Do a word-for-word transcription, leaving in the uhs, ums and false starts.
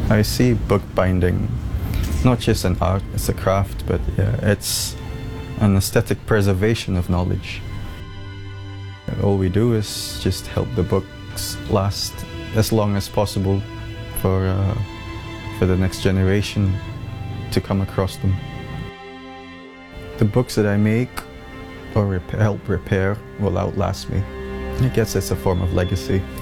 I see bookbinding not just an art, it's a craft, but yeah, it's an aesthetic preservation of knowledge. All we do is just help the books last as long as possible for, uh, for the next generation to come across them. The books that I make or rep help repair will outlast me. I guess it's a form of legacy.